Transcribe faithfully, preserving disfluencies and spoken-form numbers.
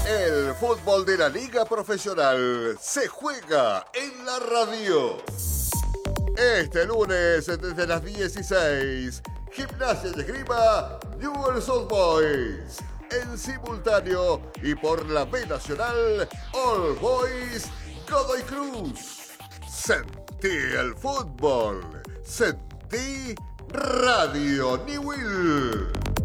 El fútbol de la liga profesional se juega en la radio. Este lunes desde las dieciséis, Gimnasia y Esgrima Newell's Old Boys. En simultáneo y por la B Nacional, All Boys Godoy Cruz. Sentí el fútbol. Sentí Radio Newell.